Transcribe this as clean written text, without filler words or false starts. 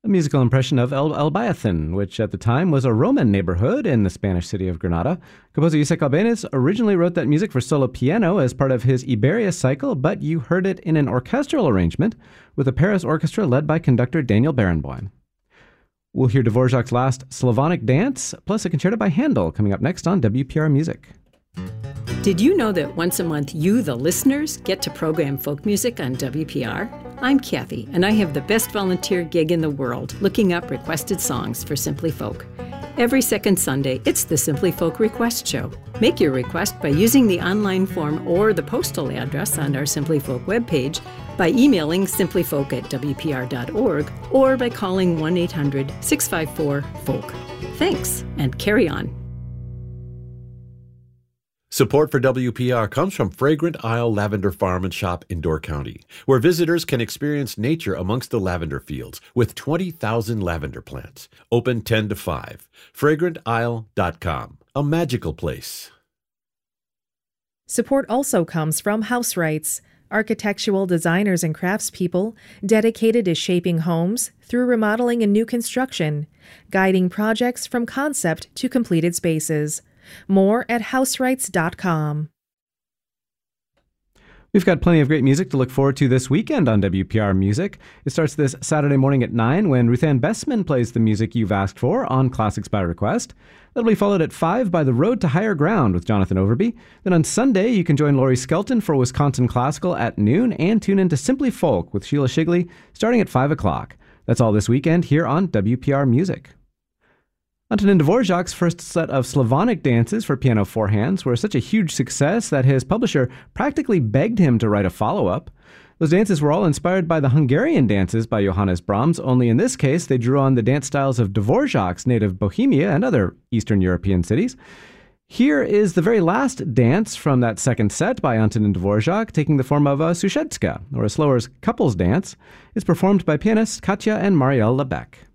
A musical impression of El Albayathin, which at the time was a Roman neighborhood in the Spanish city of Granada. Composer José Calbenes originally wrote that music for solo piano as part of his Iberia cycle, but you heard it in an orchestral arrangement with a Paris orchestra led by conductor Daniel Barenboim. We'll hear Dvorak's last Slavonic Dance, plus a concerto by Handel, coming up next on WPR Music. Did you know that once a month you, the listeners, get to program folk music on WPR? I'm Kathy, and I have the best volunteer gig in the world, looking up requested songs for Simply Folk. Every second Sunday, it's the Simply Folk Request Show. Make your request by using the online form or the postal address on our Simply Folk webpage, by emailing simplyfolk@wpr.org, or by calling 1-800-654-FOLK. Thanks, and carry on. Support for WPR comes from Fragrant Isle Lavender Farm and Shop in Door County, where visitors can experience nature amongst the lavender fields with 20,000 lavender plants. Open 10 to 5. FragrantIsle.com. A magical place. Support also comes from House Rights, architectural designers and craftspeople dedicated to shaping homes through remodeling and new construction, guiding projects from concept to completed spaces. More at houserights.com. We've got plenty of great music to look forward to this weekend on WPR Music. It starts this Saturday morning at 9 when Ruthann Bessman plays the music you've asked for on Classics by Request. That'll be followed at 5 by The Road to Higher Ground with Jonathan Overby. Then on Sunday, you can join Laurie Skelton for Wisconsin Classical at noon and tune into Simply Folk with Sheila Shigley starting at 5 o'clock. That's all this weekend here on WPR Music. Antonin Dvorak's first set of Slavonic dances for piano four hands were such a huge success that his publisher practically begged him to write a follow-up. Those dances were all inspired by the Hungarian dances by Johannes Brahms, only in this case they drew on the dance styles of Dvorak's native Bohemia and other Eastern European cities. Here is the very last dance from that second set by Antonin Dvorak, taking the form of a Sushedska, or a slower couples dance. It's performed by pianists Katja and Marielle Lebec.